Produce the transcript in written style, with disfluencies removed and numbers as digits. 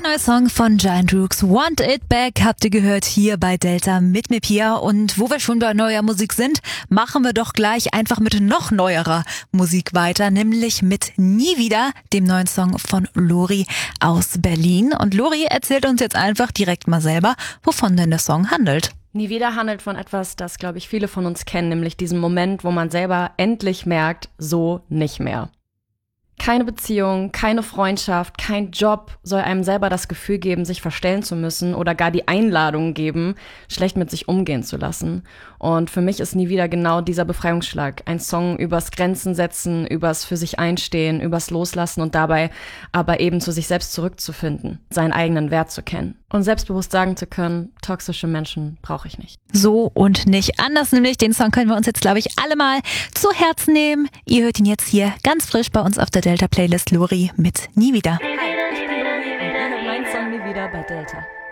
neue Song von Giant Rooks, Want It Back, habt ihr gehört hier bei Delta mit mir Pia. Und wo wir schon bei neuer Musik sind, machen wir doch gleich einfach mit noch neuerer Musik weiter, nämlich mit Nie wieder, dem neuen Song von Lori aus Berlin. Und Lori erzählt uns jetzt einfach direkt mal selber, wovon denn der Song handelt. Nie wieder handelt von etwas, das, glaube ich, viele von uns kennen, nämlich diesen Moment, wo man selber endlich merkt, so nicht mehr. Keine Beziehung, keine Freundschaft, kein Job soll einem selber das Gefühl geben, sich verstellen zu müssen oder gar die Einladung geben, schlecht mit sich umgehen zu lassen. Und für mich ist Nie wieder genau dieser Befreiungsschlag. Ein Song übers Grenzen setzen, übers für sich einstehen, übers Loslassen und dabei aber eben zu sich selbst zurückzufinden, seinen eigenen Wert zu kennen. Und selbstbewusst sagen zu können, toxische Menschen brauche ich nicht. So und nicht anders, nämlich den Song können wir uns jetzt, glaube ich, alle mal zu Herzen nehmen. Ihr hört ihn jetzt hier ganz frisch bei uns auf der Delta-Playlist, Lori mit Nie wieder. Hi, ich bin Lori und ihr hört meinen Song Nie wieder bei Delta.